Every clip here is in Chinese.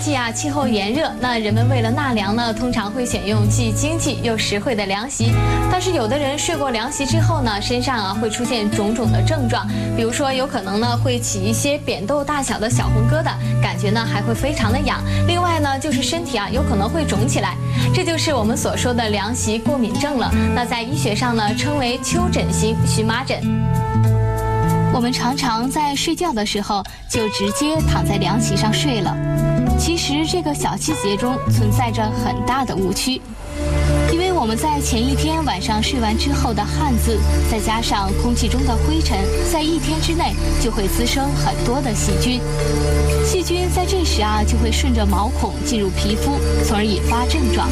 季啊，气候炎热，那人们为了纳凉呢，通常会选用既经济又实惠的凉席。但是有的人睡过凉席之后呢，身上啊会出现种种的症状，比如说有可能呢会起一些扁豆大小的小红疙瘩，感觉呢还会非常的痒。另外呢，就是身体啊有可能会肿起来，这就是我们所说的凉席过敏症了。那在医学上呢，称为丘疹型荨麻疹。我们常常在睡觉的时候就直接躺在凉席上睡了，其实这个小细节中存在着很大的误区。因为我们在前一天晚上睡完之后的汗渍，再加上空气中的灰尘，在一天之内就会滋生很多的细菌。细菌在这时啊就会顺着毛孔进入皮肤，从而引发症状。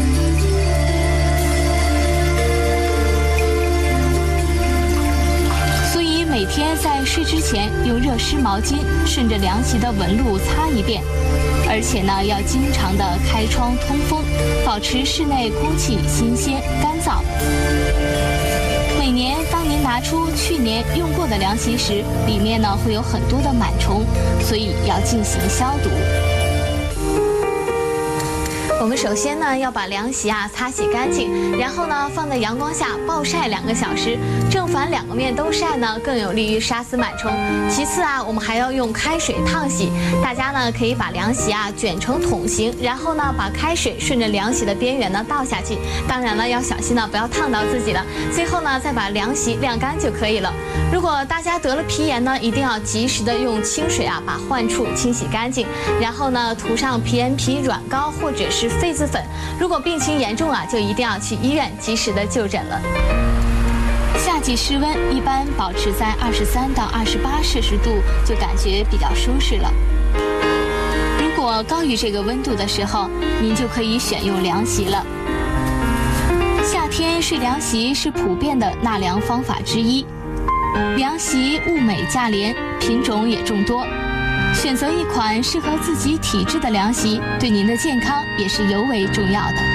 所以每天在睡之前用热湿毛巾顺着凉席的纹路擦一遍。而且呢，要经常的开窗通风，保持室内空气新鲜干燥。每年当您拿出去年用过的凉席时，里面呢会有很多的螨虫，所以要进行消毒。我们首先呢要把凉席啊擦洗干净，然后呢放在阳光下暴晒2个小时，正反2个面都晒呢，更有利于杀死螨虫。其次啊，我们还要用开水烫洗。大家呢可以把凉席啊卷成筒形，然后呢把开水顺着凉席的边缘呢倒下去，当然了要小心呢不要烫到自己了。最后呢再把凉席晾干就可以了。如果大家得了皮炎呢，一定要及时的用清水啊把患处清洗干净，然后呢涂上皮炎皮软膏或者是痱子粉。如果病情严重啊，就一定要去医院及时的就诊了。夏季室温一般保持在23到28摄氏度，就感觉比较舒适了。如果高于这个温度的时候，您就可以选用凉席了。夏天睡凉席是普遍的纳凉方法之一。凉席物美价廉，品种也众多。选择一款适合自己体质的凉席，对您的健康也是尤为重要的。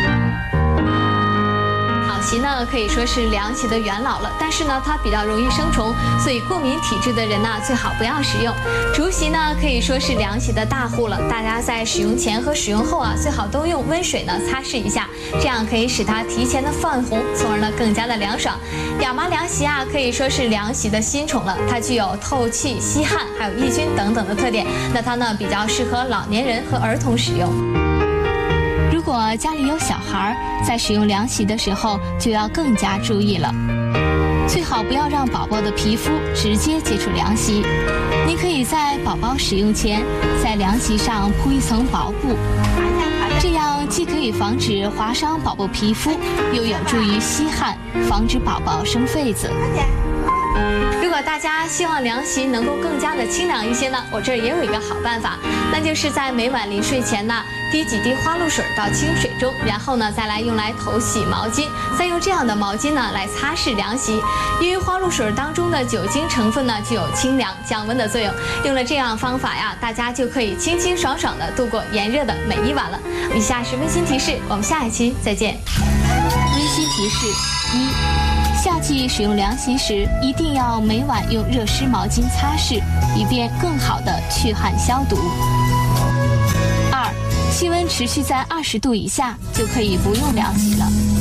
好席呢可以说是凉席的元老了，但是呢它比较容易生虫，所以过敏体质的人呢最好不要使用。竹席呢可以说是凉席的大户了，大家在使用前和使用后啊最好都用温水呢擦拭一下，这样可以使它提前的泛红，从而呢更加的凉爽。亚麻凉席啊可以说是凉席的新宠了，它具有透气、吸汗还有抑菌等等的特点，那它呢比较适合老年人和儿童使用。如果家里有小孩，在使用凉席的时候就要更加注意了，最好不要让宝宝的皮肤直接接触凉席。您可以在宝宝使用前，在凉席上铺一层薄布，这样既可以防止划伤宝宝皮肤，又有助于吸汗，防止宝宝生痱子。如果大家希望凉席能够更加的清凉一些呢，我这儿也有一个好办法，那就是在每晚临睡前呢，滴几滴花露水到清水中，然后呢再来用来头洗毛巾，再用这样的毛巾呢来擦拭凉席。因为花露水当中的酒精成分呢具有清凉降温的作用，用了这样方法呀，大家就可以清清爽爽的度过炎热的每一晚了。以下是温馨提示，我们下一期再见。温馨提示1：夏季使用凉席时，一定要每晚用热湿毛巾擦拭，以便更好的去汗消毒。2：气温持续在20度以下，就可以不用凉席了。